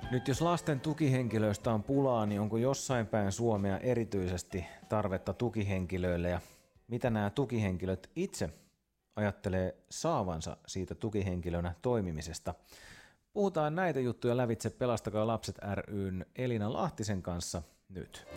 Nyt jos lasten tukihenkilöistä on pulaa, niin onko jossain päin Suomea erityisesti tarvetta tukihenkilöille ja mitä nämä tukihenkilöt itse ajattelee saavansa siitä tukihenkilönä toimimisesta? Puhutaan näitä juttuja lävitse Pelastakaa lapset ry:n Elina Lahtisen kanssa nyt.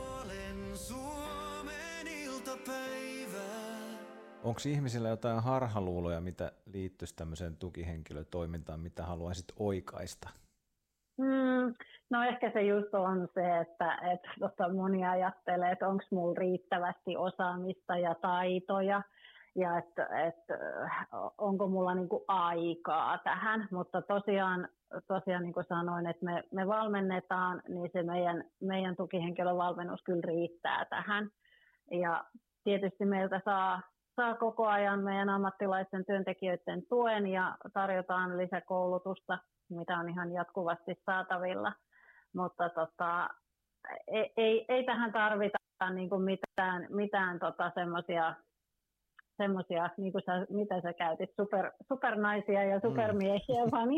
Onko ihmisillä jotain harhaluuloja, mitä liittyisi tämmöiseen tukihenkilötoimintaan, mitä haluaisit oikaista? No ehkä se just on se, että moni ajattelee, että onko mulla riittävästi osaamista ja taitoja ja että onko mulla niinku aikaa tähän, mutta tosiaan niin kuin sanoin, että me valmennetaan, niin se meidän tukihenkilövalmennus kyllä riittää tähän ja tietysti meiltä saa koko ajan meidän ammattilaisten työntekijöiden tuen ja tarjotaan lisäkoulutusta, mitä on ihan jatkuvasti saatavilla, mutta ei tähän tarvita niin kuin mitään semmoisia, niin kuin mitä sä käytit, supernaisia ja supermiehiä, vaan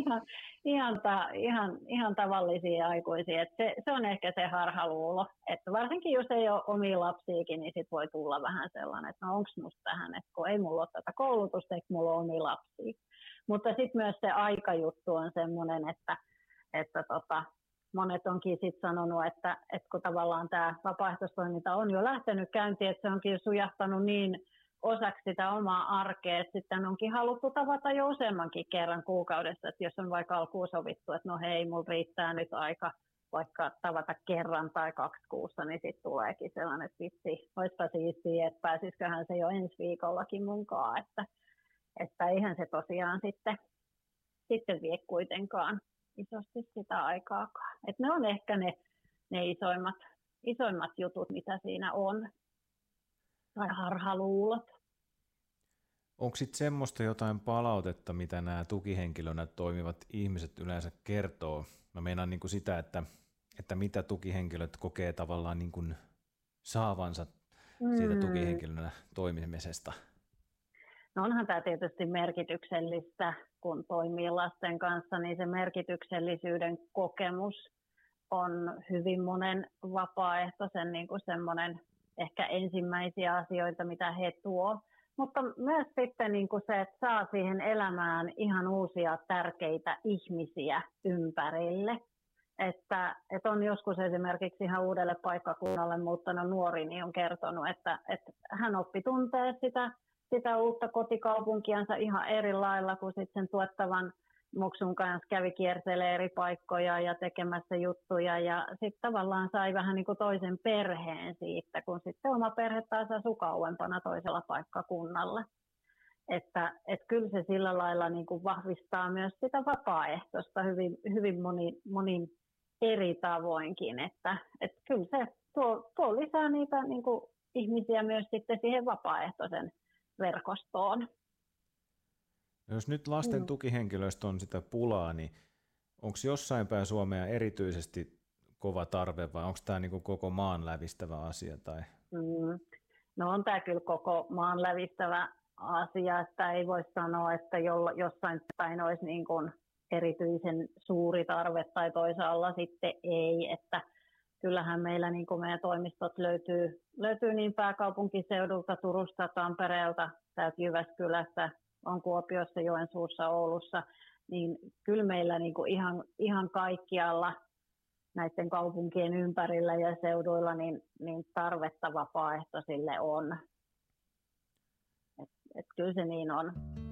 ihan tavallisia aikuisia. Se on ehkä se harhaluulo, että varsinkin jos ei ole omia lapsiakin, niin sit voi tulla vähän sellainen, että no onko musta tähän, että kun ei mulla ole tätä koulutusta, eikä mulla ole omia lapsia. Mutta sitten myös se aikajuttu on semmoinen, että monet onkin sitten sanonut, että kun tavallaan tämä vapaaehtoistoiminta on jo lähtenyt käyntiin, että se onkin sujahtanut niin osaksi sitä omaa arkea, että sitten onkin haluttu tavata jo useammankin kerran kuukaudessa, että jos on vaikka alkuun sovittu, että no hei, mulla riittää nyt aika vaikka tavata kerran tai 2 kuussa, niin sitten tuleekin sellainen, että vitsi, olisipa siistiä, että pääsisiköhän se jo ensi viikollakin munkaan, että eihän se tosiaan sitten vie kuitenkaan isosti sitä aikaakaan. Että ne on ehkä ne isoimmat jutut, mitä siinä on, tai harhaluulot. Onko sitten semmoista jotain palautetta, mitä nämä tukihenkilönä toimivat ihmiset yleensä kertoo? Mä meinaan niin kuin sitä, että mitä tukihenkilöt kokee tavallaan niin kuin saavansa siitä tukihenkilönä toimimisesta? No onhan tämä tietysti merkityksellistä, kun toimii lasten kanssa, niin se merkityksellisyyden kokemus on hyvin monen vapaaehtoisen niin kuin semmoinen ehkä ensimmäisiä asioita, mitä he tuo. Mutta myös sitten niin kuin se, että saa siihen elämään ihan uusia tärkeitä ihmisiä ympärille. Että on joskus esimerkiksi ihan uudelle paikkakunnalle muuttanut nuori, niin on kertonut, että hän oppi tuntee sitä uutta kotikaupunkiansa ihan eri lailla kuin sitten sen tuottavan muksun kanssa kävi kiertelee eri paikkoja ja tekemässä juttuja ja sitten tavallaan sai vähän niin kuin toisen perheen siitä, kun sitten oma perhe taas asui kauempana toisella paikkakunnalla. Että kyllä se sillä lailla niin kuin vahvistaa myös sitä vapaaehtoista hyvin monin eri tavoinkin, että kyllä se tuo lisää niitä niin kuin ihmisiä myös sitten siihen vapaaehtoisen verkostoon. No jos nyt lasten tukihenkilöistä on sitä pulaa, niin onko jossain päin Suomea erityisesti kova tarve vai onko tämä niin kuin koko maan lävistävä asia? Tai? No on tämä kyllä koko maan lävistävä asia, että ei voi sanoa, että jossain päin olisi niin kuin erityisen suuri tarve tai toisaalla sitten ei, että kyllähän meillä niin kuin meidän toimistot löytyy niin pääkaupunkiseudulta, Turusta, Tampereelta, täältä Jyväskylästä, on Kuopiossa, Joensuussa, Oulussa, niin kyllä meillä niin kuin ihan kaikkialla näiden kaupunkien ympärillä ja seuduilla niin tarvetta vapaaehtoisille on. Et kyllä se niin on.